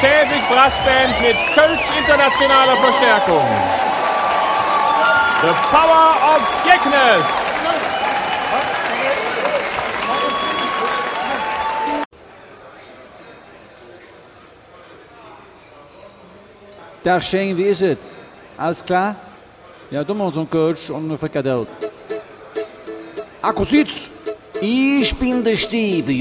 Schäbig Brassband mit Kölsch internationaler Verstärkung. The Power of Geknes. Tag Shane, wie ist es? Alles klar? Ja, du machst einen Kölsch und eine Frikadelle. Akkusitz, ich bin der Steve.